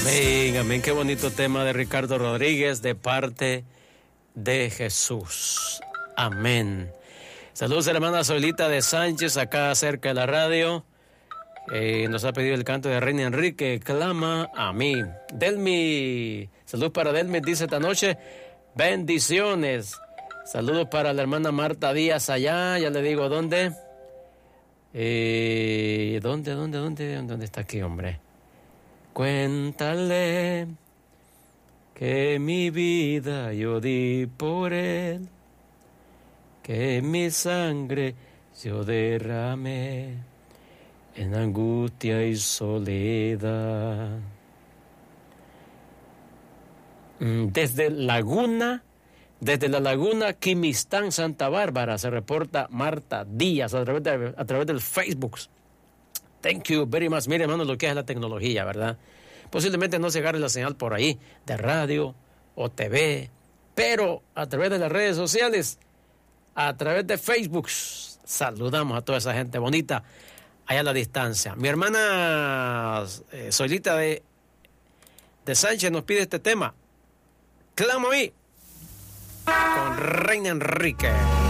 Amén, amén. Qué bonito tema de Ricardo Rodríguez, de parte de Jesús. Amén. Saludos a la hermana Solita de Sánchez, acá cerca de la radio. Nos ha pedido el canto de Reina Enrique, clama a mí. Delmi, saludos para Delmi, dice esta noche, bendiciones. Saludos para la hermana Marta Díaz allá, ya le digo dónde. ¿Dónde está aquí, hombre? Cuéntale que mi vida yo di por él, que mi sangre yo derramé en angustia y soledad. Desde la laguna Quimistán, Santa Bárbara, se reporta Marta Díaz a través del Facebook. Thank you very much. Mire, hermano, lo que es la tecnología, ¿verdad? Posiblemente no se agarre la señal por ahí, de radio o TV, pero a través de las redes sociales, a través de Facebook, saludamos a toda esa gente bonita allá a la distancia. Mi hermana Solita de Sánchez nos pide este tema. Clamo ahí con Reina Enrique.